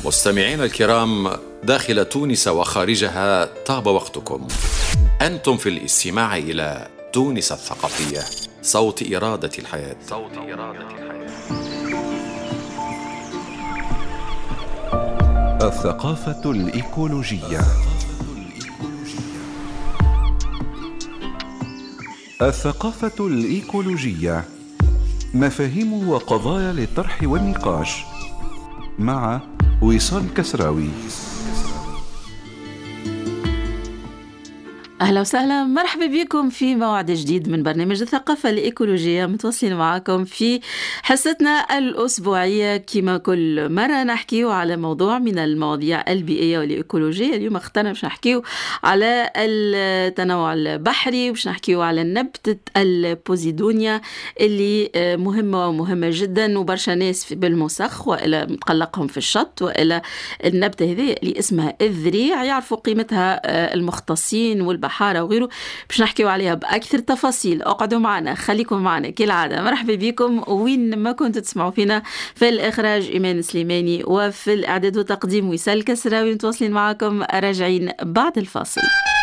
مستمعين الكرام داخل تونس وخارجها، طاب وقتكم. أنتم في الاستماع إلى تونس الثقافية، صوت إرادة الحياة. الثقافة الإيكولوجية. الثقافة الإيكولوجية مفاهيم وقضايا للطرح والنقاش، مع وصال كسراوي. أهلا وسهلا، مرحبا بكم في موعد جديد من برنامج الثقافة الإيكولوجية. متواصلين معكم في حصتنا الأسبوعية. كما كل مرة نحكيو على موضوع من المواضيع البيئية والإيكولوجية. اليوم اخترنا باش نحكيو على التنوع البحري، وباش نحكيو على نبتة البوزيدونيا اللي مهمة جدا، وبرشا ناس بالمسخ وإلا متقلقهم في الشط، وإلا النبتة هذه اللي اسمها الذريع يعرفوا قيمتها المختصين والبحارة وغيره. باش نحكيو عليها بأكثر تفاصيل. اقعدوا معنا، خليكم معنا كالعادة. مرحبا بكم وين ما كنتوا تسمعوا فينا. في الإخراج إيمان سليماني، وفي الإعداد والتقديم وصال كسراوي. متواصلين معكم راجعين بعد الفاصل.